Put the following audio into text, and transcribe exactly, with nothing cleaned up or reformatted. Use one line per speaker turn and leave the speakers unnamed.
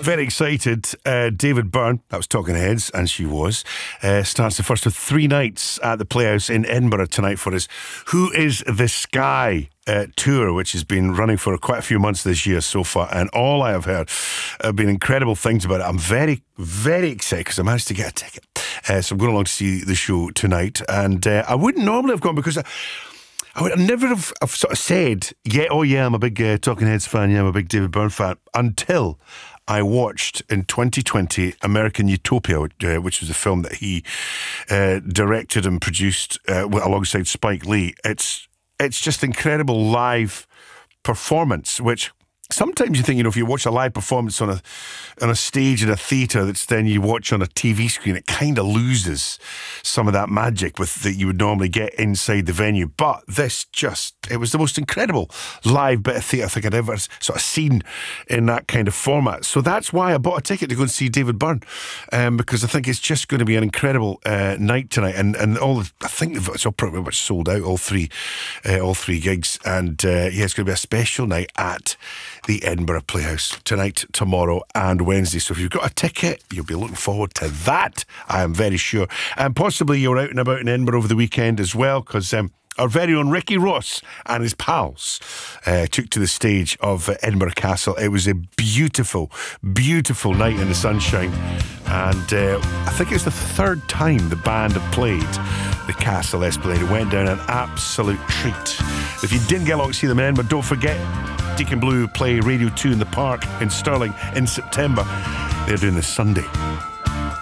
very excited. Uh, David Byrne, that was Talking Heads, and she was, uh, starts the first of three nights at the Playhouse in Edinburgh tonight for his Who Is the Sky uh, tour, which has been running for quite a few months this year so far, and all I have heard have been incredible things about it. I'm very, very excited because I managed to get a ticket. Uh, so I'm going along to see the show tonight, and uh, I wouldn't normally have gone because I, I would never have I've sort of said, yeah, oh yeah, I'm a big uh, Talking Heads fan, yeah, I'm a big David Byrne fan, until I watched in twenty twenty American Utopia, uh, which was a film that he uh, directed and produced uh, alongside Spike Lee. It's it's just incredible live performance, which sometimes you think, you know, if you watch a live performance on a on a stage in a theatre that's then you watch on a T V screen, it kind of loses some of that magic with that you would normally get inside the venue. But this just, it was the most incredible live bit of theatre I think I'd ever sort of seen in that kind of format. So that's why I bought a ticket to go and see David Byrne, um, because I think it's just going to be an incredible uh, night tonight. And and all the, I think it's all pretty much sold out, all three, uh, all three gigs. And uh, yeah, it's going to be a special night at the Edinburgh Playhouse tonight, tomorrow and Wednesday. So if you've got a ticket, you'll be looking forward to that, I am very sure. And possibly you're out and about in Edinburgh over the weekend as well, because um, our very own Ricky Ross and his pals uh, took to the stage of uh, Edinburgh Castle. It was a beautiful, beautiful night in the sunshine. And uh, I think it's the third time the band have played the Castle Esplanade. It went down an absolute treat. If you didn't get along to see them in Edinburgh, don't forget, Deacon Blue play Radio two in the Park in Stirling in September. They're doing this Sunday.